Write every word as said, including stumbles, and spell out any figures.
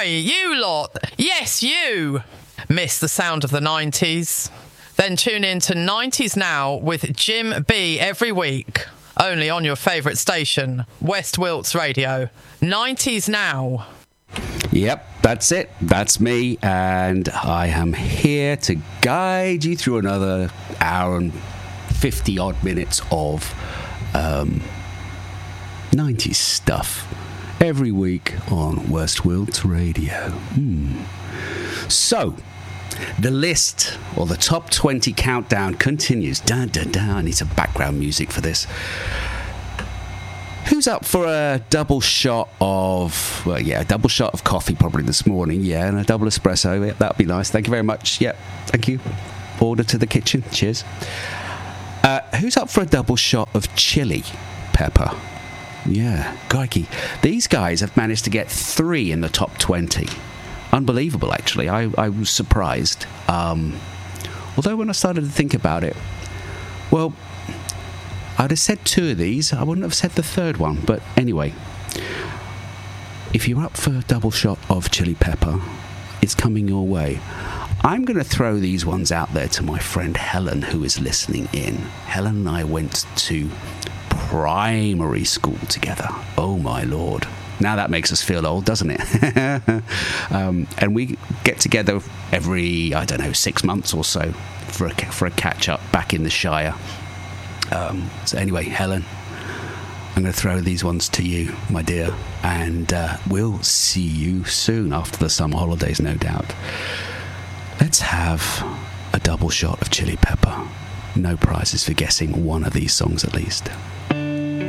you lot. Yes, you. Miss the sound of the nineties? Then tune in to nineties Now with Jim B every week. Only on your favourite station, West Wilts Radio. nineties Now. Yep, that's it. That's me. And I am here to guide you through another hour and fifty odd minutes of um, nineties stuff. Every week on West Wilts Radio. Hmm. So, the list, or the top twenty countdown, continues. Dun, dun, dun. I need some background music for this. Who's up for a double shot of, well, yeah, a double shot of coffee probably this morning, yeah, and a double espresso. Yeah, that would be nice. Thank you very much. Yeah, thank you. Order to the kitchen. Cheers. Uh, who's up for a double shot of chili pepper? Yeah, crikey. These guys have managed to get three in the top twenty. Unbelievable, actually. I, I was surprised. Um, although when I started to think about it, well, I'd have said two of these. I wouldn't have said the third one. But anyway, if you're up for a double shot of chili pepper, it's coming your way. I'm going to throw these ones out there to my friend Helen, who is listening in. Helen and I went to primary school together. Oh, my Lord. Now that makes us feel old, doesn't it? um, and we get together every, I don't know, six months or so for a, for a catch-up back in the Shire. Um, so anyway, Helen, I'm going to throw these ones to you, my dear, and uh, we'll see you soon after the summer holidays, no doubt. Let's have a double shot of chili pepper. No prizes for guessing one of these songs at least.